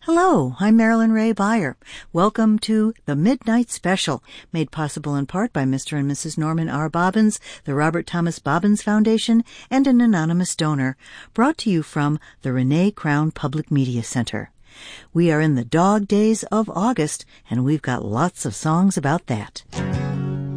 Hello, I'm Marilyn Ray Beyer. Welcome to the Midnight Special, made possible in part by Mr. and Mrs. Norman R. Bobbins, the Robert Thomas Bobbins Foundation, and an anonymous donor, brought to you from the Renee Crown Public Media Center. We are in the dog days of August, and we've got lots of songs about that.